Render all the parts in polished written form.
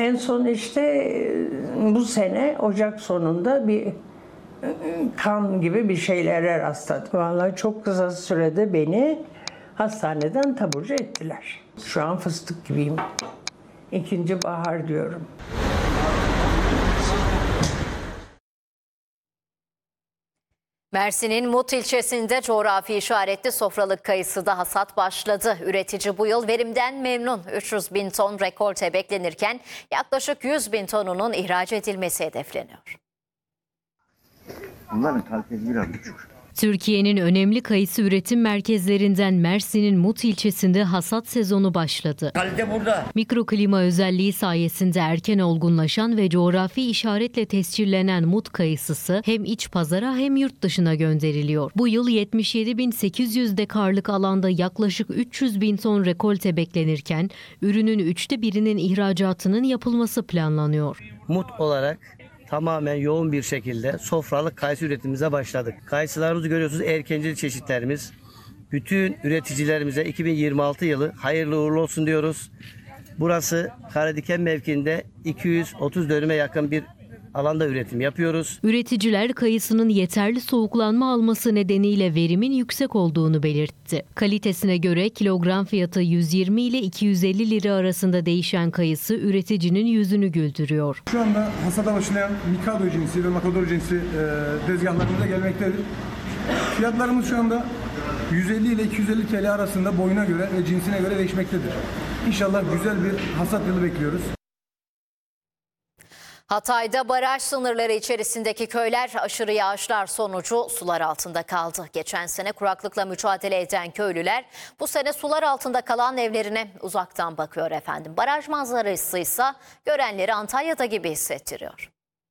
En son işte bu sene Ocak sonunda bir kan gibi bir şeylere rastladım. Vallahi çok kısa sürede beni hastaneden taburcu ettiler. Şu an fıstık gibiyim. İkinci bahar diyorum. Mersin'in Mut ilçesinde coğrafi işaretli sofralık kayısıda hasat başladı. Üretici bu yıl verimden memnun. 300 bin ton rekolte beklenirken yaklaşık 100 bin tonunun ihraç edilmesi hedefleniyor. Bunların kalitesi biraz düşük. Türkiye'nin önemli kayısı üretim merkezlerinden Mersin'in Mut ilçesinde hasat sezonu başladı. Kalite burada. Mikroklima özelliği sayesinde erken olgunlaşan ve coğrafi işaretle tescillenen Mut kayısısı hem iç pazara hem yurt dışına gönderiliyor. Bu yıl 77.800 dekarlık alanda yaklaşık 300 bin ton rekolte beklenirken ürünün 1/3'ünün ihracatının yapılması planlanıyor. Mut olarak tamamen yoğun bir şekilde sofralık kayısı üretimimize başladık. Kayısılarımızı görüyorsunuz, erkencil çeşitlerimiz. Bütün üreticilerimize 2026 yılı hayırlı uğurlu olsun diyoruz. Burası Karadiken mevkiinde 230 dönüme yakın bir alanda üretim yapıyoruz. Üreticiler kayısının yeterli soğuklanma alması nedeniyle verimin yüksek olduğunu belirtti. Kalitesine göre kilogram fiyatı 120 ile 250 lira arasında değişen kayısı üreticinin yüzünü güldürüyor. Şu anda hasada başlayan Mikado cinsi ve Matador cinsi tezgahlarımıza gelmektedir. Fiyatlarımız şu anda 150 ile 250 TL arasında boyuna göre ve cinsine göre değişmektedir. İnşallah güzel bir hasat yılı bekliyoruz. Hatay'da baraj sınırları içerisindeki köyler aşırı yağışlar sonucu sular altında kaldı. Geçen sene kuraklıkla mücadele eden köylüler bu sene sular altında kalan evlerine uzaktan bakıyor efendim. Baraj manzarası ise görenleri Antalya'da gibi hissettiriyor.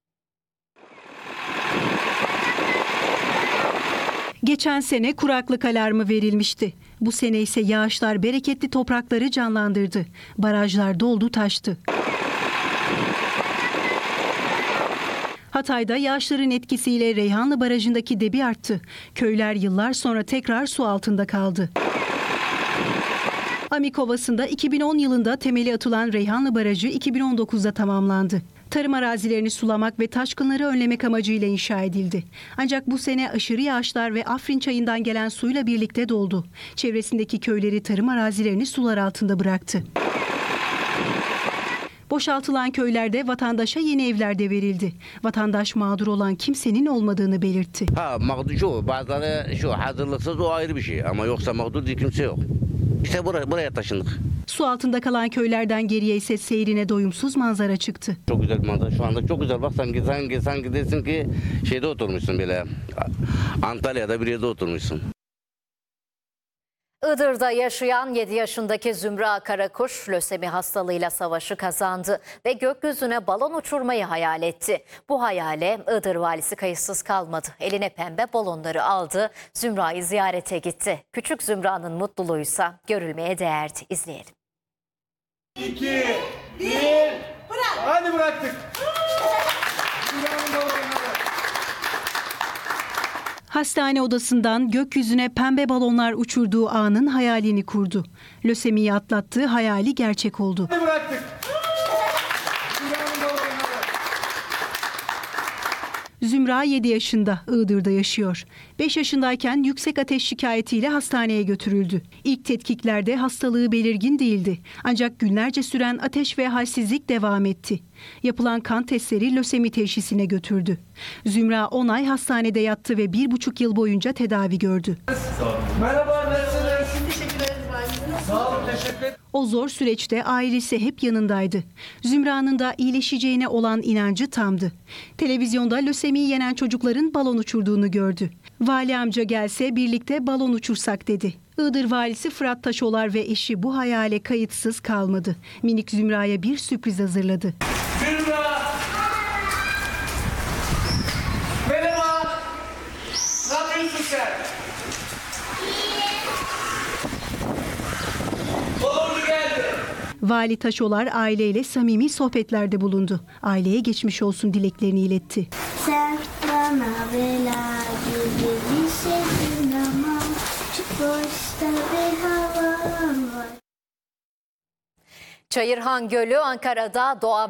Geçen sene kuraklık alarmı verilmişti. Bu sene ise yağışlar bereketli toprakları canlandırdı. Barajlar doldu taştı. Hatay'da yağışların etkisiyle Reyhanlı Barajı'ndaki debi arttı. Köyler yıllar sonra tekrar su altında kaldı. Amik Ovası'nda 2010 yılında temeli atılan Reyhanlı Barajı 2019'da tamamlandı. Tarım arazilerini sulamak ve taşkınları önlemek amacıyla inşa edildi. Ancak bu sene aşırı yağışlar ve Afrin çayından gelen suyla birlikte doldu. Çevresindeki köyleri, tarım arazilerini sular altında bıraktı. Boşaltılan köylerde vatandaşa yeni evler de verildi. Vatandaş mağdur olan kimsenin olmadığını belirtti. Mağdur şu, bazıları şu hazırlıksız, o ayrı bir şey ama yoksa mağdur değil, kimse yok. İşte buraya taşındık. Su altında kalan köylerden geriye ise seyrine doyumsuz manzara çıktı. Çok güzel bir manzara, şu anda çok güzel. Bak sanki dersin ki şeyde oturmuşsun, böyle Antalya'da bir yerde oturmuşsun. Iğdır'da yaşayan 7 yaşındaki Zümra Karakuş lösemi hastalığıyla savaşı kazandı ve gökyüzüne balon uçurmayı hayal etti. Bu hayale Iğdır valisi kayıtsız kalmadı. Eline pembe balonları aldı, Zümra'yı ziyarete gitti. Küçük Zümra'nın mutluluğuysa görülmeye değerdi. İzleyelim. 2, 1, bırak. Hadi bıraktık. Hastane odasından gökyüzüne pembe balonlar uçurduğu anın hayalini kurdu. Lösemiyi atlattığı hayali gerçek oldu. Hadi bıraktık. Zümra 7 yaşında, Iğdır'da yaşıyor. 5 yaşındayken yüksek ateş şikayetiyle hastaneye götürüldü. İlk tetkiklerde hastalığı belirgin değildi. Ancak günlerce süren ateş ve halsizlik devam etti. Yapılan kan testleri lösemi teşhisine götürdü. Zümra 10 ay hastanede yattı ve 1,5 yıl boyunca tedavi gördü. Merhaba, nasılsınız? Teşekkür ederiz. Sağ olun, teşekkür ederim. O zor süreçte ailesi hep yanındaydı. Zümra'nın da iyileşeceğine olan inancı tamdı. Televizyonda lösemiyi yenen çocukların balon uçurduğunu gördü. Vali amca gelse birlikte balon uçursak dedi. Iğdır valisi Fırat Taşolar ve eşi bu hayale kayıtsız kalmadı. Minik Zümra'ya bir sürpriz hazırladı. Zümra! Merhaba! Ne yapıyorsun sen? Balonu geldi. Vali Taşolar aileyle samimi sohbetlerde bulundu. Aileye geçmiş olsun dileklerini iletti. Sen bana bela gibi bir şeysin ama çok boşta bir havan var. Çayırhan Gölü Ankara'da doğa